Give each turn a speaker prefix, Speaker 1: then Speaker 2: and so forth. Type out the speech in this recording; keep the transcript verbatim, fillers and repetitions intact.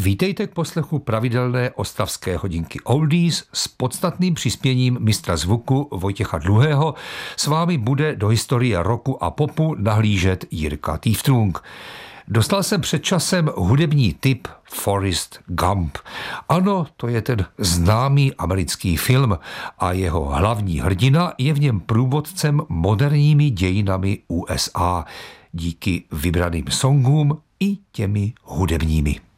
Speaker 1: Vítejte k poslechu pravidelné ostravské hodinky Oldies s podstatným přispěním mistra zvuku Vojtěcha Dluhého. S vámi bude do historie roku a popu nahlížet Jirka Týftrung. Dostal jsem před časem hudební tip Forrest Gump. Ano, to je ten známý americký film a jeho hlavní hrdina je v něm průvodcem moderními dějinami U S A díky vybraným songům i těmi hudebními.